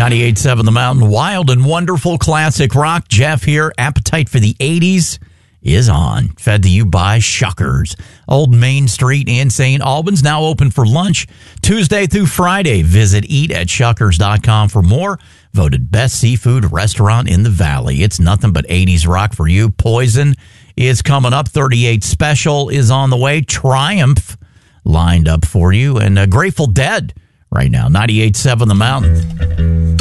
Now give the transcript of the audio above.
98.7 The Mountain, wild and wonderful classic rock. Jeff here. Appetite for the 80s is on. Fed to you by Shuckers. Old Main Street in St. Albans, now open for lunch Tuesday through Friday. Visit eatatshuckers.com for more. Voted best seafood restaurant in the valley. It's nothing but 80s rock for you. Poison is coming up. 38 Special is on the way. Triumph lined up for you. And Grateful Dead right now. 98.7 The Mountain.